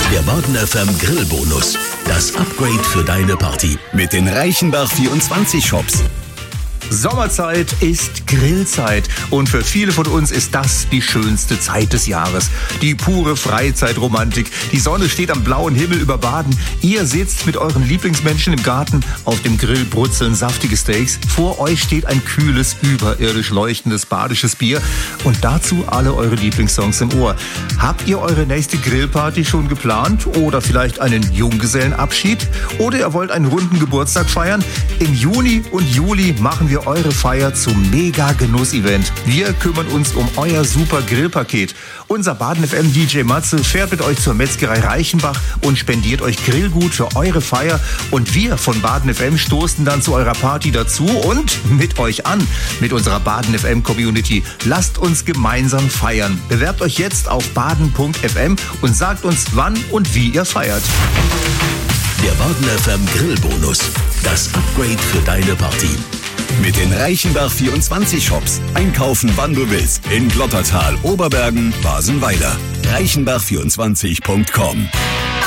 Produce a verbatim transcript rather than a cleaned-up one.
Der Baden F M Grillbonus. Das Upgrade für deine Party. Mit den Reichenbach vierundzwanzig Shops. Sommerzeit ist Grillzeit und für viele von uns ist das die schönste Zeit des Jahres. Die pure Freizeitromantik. Die Sonne steht am blauen Himmel über Baden. Ihr sitzt mit euren Lieblingsmenschen im Garten. Auf dem Grill brutzeln saftige Steaks. Vor euch steht ein kühles, überirdisch leuchtendes badisches Bier und dazu alle eure Lieblingssongs im Ohr. Habt ihr eure nächste Grillparty schon geplant oder vielleicht einen Junggesellenabschied? Oder ihr wollt einen runden Geburtstag feiern? Im Juni und Juli machen wir eure Feier zum Mega-Genuss-Event. Wir kümmern uns um euer super Grillpaket. Unser Baden F M D J Matze fährt mit euch zur Metzgerei Reichenbach und spendiert euch Grillgut für eure Feier. Und wir von Baden F M stoßen dann zu eurer Party dazu und mit euch an, mit unserer Baden F M Community. Lasst uns gemeinsam feiern. Bewerbt euch jetzt auf baden punkt f m und sagt uns, wann und wie ihr feiert. Der Baden F M Grillbonus. Das Upgrade für deine Party. Mit den Reichenbach vierundzwanzig Shops. Einkaufen, wann du willst. In Glottertal, Oberbergen, Basenweiler. reichenbach vierundzwanzig punkt com